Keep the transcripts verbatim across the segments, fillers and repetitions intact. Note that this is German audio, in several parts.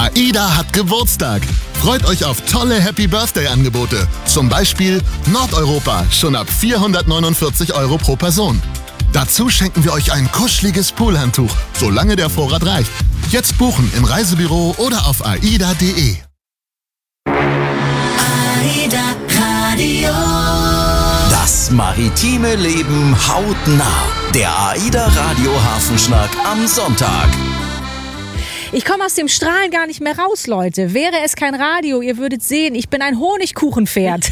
AIDA hat Geburtstag. Freut euch auf tolle Happy-Birthday-Angebote. Zum Beispiel Nordeuropa, schon ab vierhundertneunundvierzig Euro pro Person. Dazu schenken wir euch ein kuscheliges Poolhandtuch, solange der Vorrat reicht. Jetzt buchen im Reisebüro oder auf aida punkt de. AIDA Radio. Das maritime Leben hautnah. Der AIDA Radio Hafenschnack am Sonntag. Ich komme aus dem Strahlen gar nicht mehr raus, Leute. Wäre es kein Radio, ihr würdet sehen, ich bin ein Honigkuchenpferd.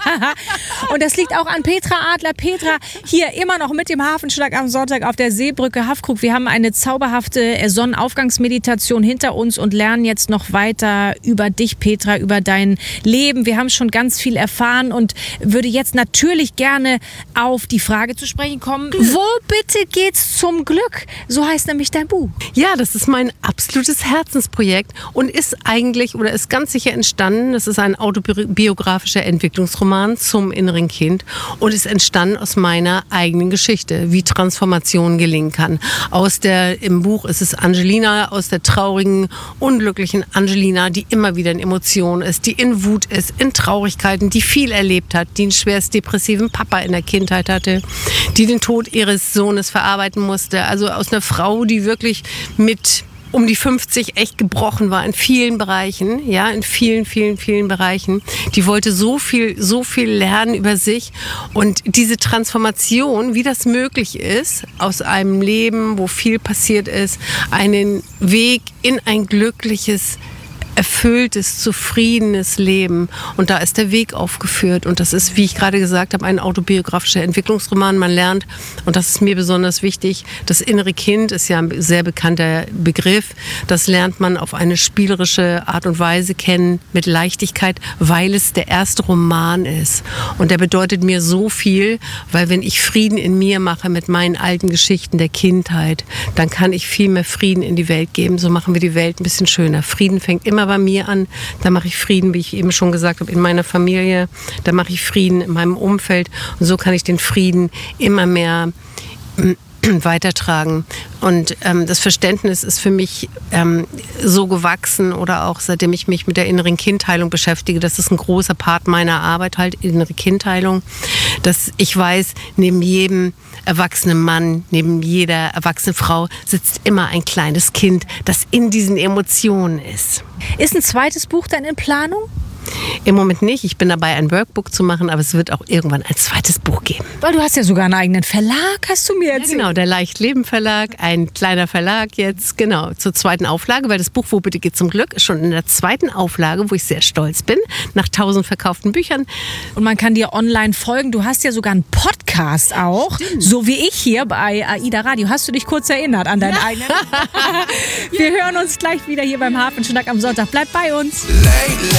Und das liegt auch an Petra Adler. Petra, hier immer noch mit dem Hafenschnack am Sonntag auf der Seebrücke Haffkrug. Wir haben eine zauberhafte Sonnenaufgangsmeditation hinter uns und lernen jetzt noch weiter über dich, Petra, über dein Leben. Wir haben schon ganz viel erfahren und würde jetzt natürlich gerne auf die Frage zu sprechen kommen, wo bitte geht's zum Glück? So heißt nämlich dein Buch. Ja, das ist mein absolutes Herzensprojekt und ist eigentlich oder ist ganz sicher entstanden. Das ist ein autobiografischer Entwicklungsroman zum inneren Kind und ist entstanden aus meiner eigenen Geschichte, wie Transformation gelingen kann. Aus der, im Buch ist es Angelina, aus der traurigen, unglücklichen Angelina, die immer wieder in Emotionen ist, die in Wut ist, in Traurigkeiten, die viel erlebt hat, die einen schwerst depressiven Papa in der Kindheit hatte, die den Tod ihres Sohnes verarbeiten musste. Also aus einer Frau, die wirklich mit um die fünfzig echt gebrochen war in vielen Bereichen, ja, in vielen, vielen, vielen Bereichen. Die wollte so viel, so viel lernen über sich und diese Transformation, wie das möglich ist, aus einem Leben, wo viel passiert ist, einen Weg in ein glückliches, erfülltes, zufriedenes Leben. Und da ist der Weg aufgeführt. Und das ist, wie ich gerade gesagt habe, ein autobiografischer Entwicklungsroman. Man lernt, und das ist mir besonders wichtig, das innere Kind ist ja ein sehr bekannter Begriff. Das lernt man auf eine spielerische Art und Weise kennen, mit Leichtigkeit, weil es der erste Roman ist. Und der bedeutet mir so viel, weil wenn ich Frieden in mir mache mit meinen alten Geschichten der Kindheit, dann kann ich viel mehr Frieden in die Welt geben. So machen wir die Welt ein bisschen schöner. Frieden fängt immer bei mir an, da mache ich Frieden, wie ich eben schon gesagt habe, in meiner Familie, da mache ich Frieden in meinem Umfeld und so kann ich den Frieden immer mehr weitertragen. Und ähm, das Verständnis ist für mich ähm, so gewachsen oder auch seitdem ich mich mit der inneren Kindheilung beschäftige, das ist ein großer Part meiner Arbeit, halt innere Kindheilung, dass ich weiß, neben jedem erwachsenen Mann, neben jeder erwachsenen Frau sitzt immer ein kleines Kind, das in diesen Emotionen ist. Ist ein zweites Buch dann in Planung? Im Moment nicht. Ich bin dabei, ein Workbook zu machen, aber es wird auch irgendwann ein zweites Buch geben. Weil du hast ja sogar einen eigenen Verlag, hast du mir erzählt. Ja, genau, der Leichtleben Verlag, ein kleiner Verlag jetzt, genau, zur zweiten Auflage, weil das Buch Wo bitte geht zum Glück ist schon in der zweiten Auflage, wo ich sehr stolz bin, nach tausend verkauften Büchern. Und man kann dir online folgen. Du hast ja sogar einen Podcast auch, Stimmt. so wie ich hier bei AIDA Radio. Hast du dich kurz erinnert an deinen ja. eigenen? Wir hören uns gleich wieder hier beim Hafenschnack am Sonntag. Bleib bei uns.